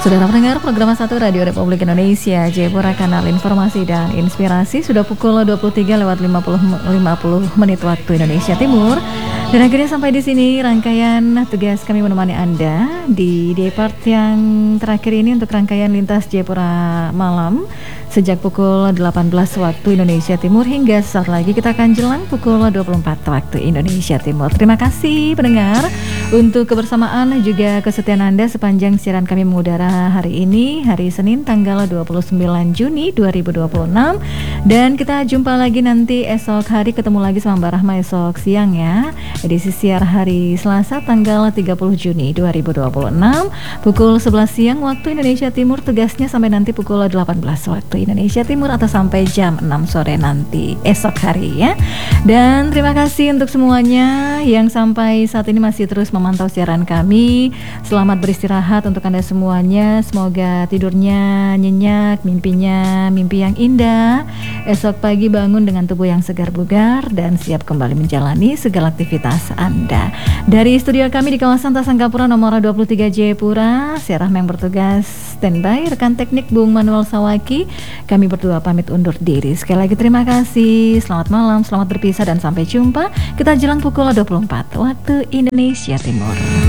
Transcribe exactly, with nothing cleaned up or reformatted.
Saudara pendengar program satu Radio Republik Indonesia Jayapura, kanal informasi dan inspirasi. Sudah pukul dua puluh tiga lewat lima puluh, lima puluh menit waktu Indonesia Timur. Dan akhirnya sampai di sini rangkaian tugas kami menemani Anda di day part yang terakhir ini untuk rangkaian lintas Jayapura malam. Sejak pukul delapan belas waktu Indonesia Timur hingga saat lagi kita akan jelang pukul dua puluh empat waktu Indonesia Timur. Terima kasih pendengar untuk kebersamaan juga kesetiaan Anda sepanjang siaran kami mengudara hari ini, hari Senin tanggal dua puluh sembilan Juni dua ribu dua puluh enam. Dan kita jumpa lagi nanti esok hari, ketemu lagi sama Mbak Rahma esok siang ya. Edisi siar hari Selasa tanggal tiga puluh Juni dua ribu dua puluh enam pukul sebelas siang waktu Indonesia Timur, tegasnya sampai nanti pukul delapan belas waktu Indonesia Timur atau sampai jam enam sore nanti esok hari ya. Dan terima kasih untuk semuanya yang sampai saat ini masih terus memantau siaran kami. Selamat beristirahat untuk Anda semuanya. Semoga tidurnya nyenyak, mimpinya mimpi yang indah. Esok pagi bangun dengan tubuh yang segar bugar dan siap kembali menjalani segala aktivitas Anda. Dari studio kami di kawasan Tasangkapura nomor dua puluh tiga Jayapura, saya Rahma yang bertugas standby, rekan teknik Bung Manuel Sawaki. Kami berdua pamit undur diri. Sekali lagi terima kasih. Selamat malam, selamat berpisah dan sampai jumpa. Kita jelang pukul dua puluh empat waktu Indonesia Timur.